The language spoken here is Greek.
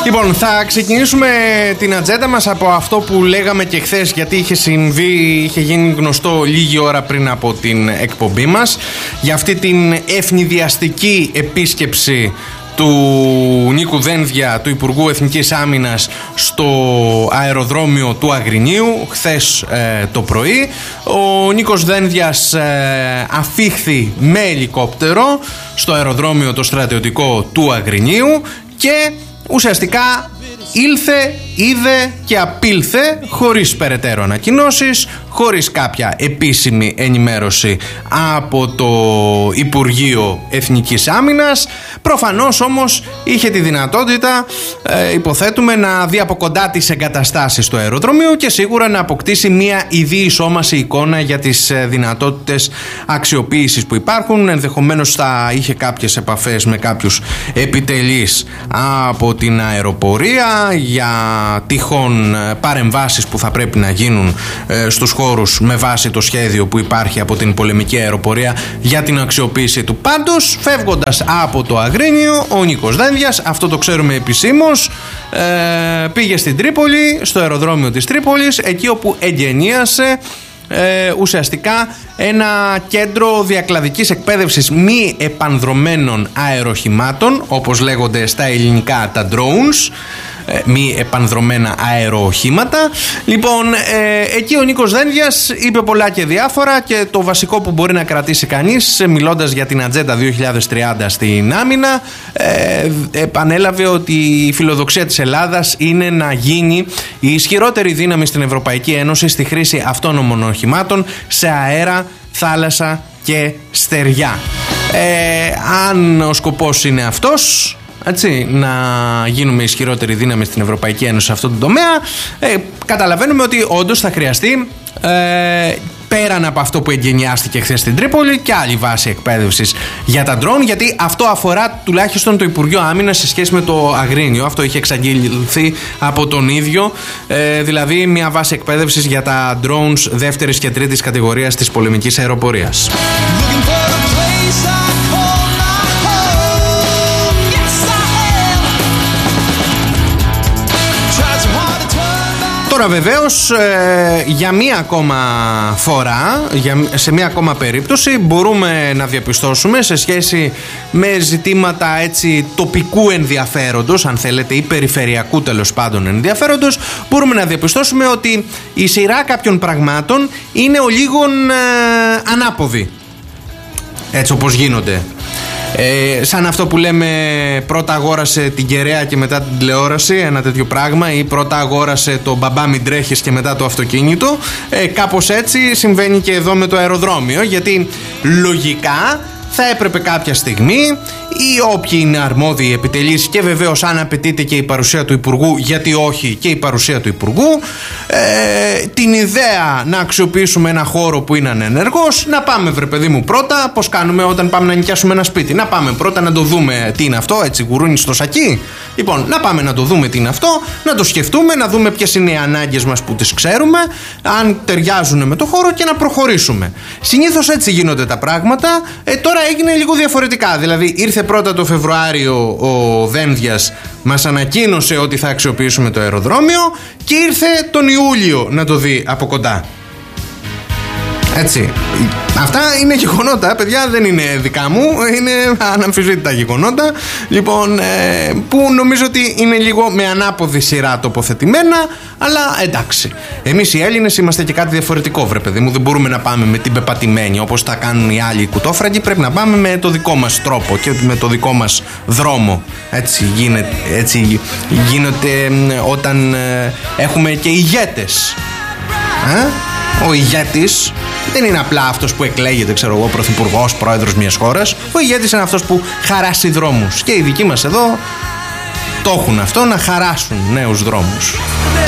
Λοιπόν, θα ξεκινήσουμε την ατζέντα μας από αυτό που λέγαμε και χθες, γιατί είχε γίνει γνωστό λίγη ώρα πριν από την εκπομπή μας, για αυτή την ευνηδιαστική επίσκεψη του Νίκου Δένδια, του Υπουργού Εθνικής Άμυνας, στο αεροδρόμιο του Αγρινίου χθες το πρωί. Ο Νίκος Δένδιας αφήχθη με ελικόπτερο στο αεροδρόμιο το στρατιωτικό του Αγρινίου και ουσιαστικά ήλθε, είδε και απήλθε χωρίς περαιτέρω ανακοινώσεις, χωρίς κάποια επίσημη ενημέρωση από το Υπουργείο Εθνικής Άμυνας. Προφανώς όμως είχε τη δυνατότητα, υποθέτουμε, να δει από κοντά τις εγκαταστάσεις του αεροδρομίου και σίγουρα να αποκτήσει μια ειδή ισόμαση εικόνα για τις δυνατότητες αξιοποίησης που υπάρχουν. Ενδεχομένως θα είχε κάποιες επαφές με κάποιους επιτελείς από την αεροπορία για τυχόν παρεμβάσεις που θα πρέπει να γίνουν στους χώρους με βάση το σχέδιο που υπάρχει από την πολεμική αεροπορία για την αξιοποίηση του. Πάντως, φεύγοντας από το Αγρίνιο, ο Νίκος Δένδιας, αυτό το ξέρουμε επισήμως, πήγε στην Τρίπολη, στο αεροδρόμιο της Τρίπολης, εκεί όπου εγγενίασε ουσιαστικά ένα κέντρο διακλαδικής εκπαίδευσης μη επανδρωμένων αεροχημάτων, όπως λέγονται στα ελληνικά τα drones, μη επανδρομένα αεροοχήματα. Λοιπόν, εκεί ο Νίκος Δένδιας είπε πολλά και διάφορα και το βασικό που μπορεί να κρατήσει κανείς, μιλώντας για την ατζέντα 2030 στην άμυνα, επανέλαβε ότι η φιλοδοξία της Ελλάδας είναι να γίνει η ισχυρότερη δύναμη στην Ευρωπαϊκή Ένωση στη χρήση αυτόνομων οχημάτων σε αέρα, θάλασσα και στεριά. Αν ο σκοπός είναι αυτός, έτσι, να γίνουμε ισχυρότερη δύναμη στην Ευρωπαϊκή Ένωση σε αυτό το τομέα, καταλαβαίνουμε ότι όντως θα χρειαστεί, πέραν από αυτό που εγκαινιάστηκε χθες στην Τρίπολη, και άλλη βάση εκπαίδευσης για τα ντρόν, γιατί αυτό αφορά τουλάχιστον το Υπουργείο Άμυνας σε σχέση με το Αγρίνιο. Αυτό είχε εξαγγελθεί από τον ίδιο, δηλαδή μια βάση εκπαίδευσης για τα drones δεύτερης και τρίτης κατηγορίας της πολεμικής αεροπορίας. Τώρα βεβαίως, για μία ακόμα φορά, σε μία ακόμα περίπτωση, μπορούμε να διαπιστώσουμε σε σχέση με ζητήματα έτσι τοπικού ενδιαφέροντος, αν θέλετε, ή περιφερειακού τέλος πάντων ενδιαφέροντος, μπορούμε να διαπιστώσουμε ότι η σειρά κάποιων πραγμάτων είναι ο λίγων ανάποδη, έτσι όπως γίνονται. Σαν αυτό που λέμε, πρώτα αγόρασε την κεραία και μετά την τηλεόραση, ένα τέτοιο πράγμα, ή πρώτα αγόρασε το μπαμπά μην τρέχεις και μετά το αυτοκίνητο. Κάπως έτσι συμβαίνει και εδώ με το αεροδρόμιο, γιατί λογικά θα έπρεπε κάποια στιγμή ή όποιοι είναι αρμόδιοι επιτελείς, και βεβαίως αν απαιτείται και η παρουσία του Υπουργού, γιατί όχι και η παρουσία του Υπουργού, την ιδέα να αξιοποιήσουμε ένα χώρο που είναι ανενεργός, να πάμε, βρε παιδί μου, πρώτα, πως κάνουμε όταν πάμε να νοικιάσουμε ένα σπίτι, να πάμε πρώτα να το δούμε τι είναι αυτό, έτσι, γουρούνι στο σακί. Λοιπόν, να πάμε να το δούμε τι είναι αυτό, να το σκεφτούμε, να δούμε ποιες είναι οι ανάγκες μας που τις ξέρουμε, αν ταιριάζουν με το χώρο, και να προχωρήσουμε. Συνήθως έτσι γίνονται τα πράγματα. Τώρα έγινε λίγο διαφορετικά. Δηλαδή, ήρθε πρώτα το Φεβρουάριο ο Δένδιας, μας ανακοίνωσε ότι θα αξιοποιήσουμε το αεροδρόμιο, και ήρθε τον Ιούλιο να το δει από κοντά. Έτσι. Αυτά είναι γεγονότα, παιδιά, δεν είναι δικά μου, είναι αναμφισβήτητα γεγονότα. Λοιπόν, που νομίζω ότι είναι λίγο με ανάποδη σειρά τοποθετημένα, αλλά εντάξει. Εμείς οι Έλληνες είμαστε και κάτι διαφορετικό, βρε παιδί μου. Δεν μπορούμε να πάμε με την πεπατημένη όπως τα κάνουν οι άλλοι κουτόφραγκοι. Πρέπει να πάμε με το δικό μας τρόπο και με το δικό μας δρόμο. Έτσι γίνεται όταν έχουμε και ηγέτες. Ο ηγέτης δεν είναι απλά αυτός που εκλέγεται, ξέρω εγώ, πρωθυπουργός, πρόεδρος μιας χώρας. Ο ηγέτης είναι αυτός που χαράσει δρόμους. Και οι δικοί μας εδώ το έχουν αυτό, να χαράσουν νέους δρόμους.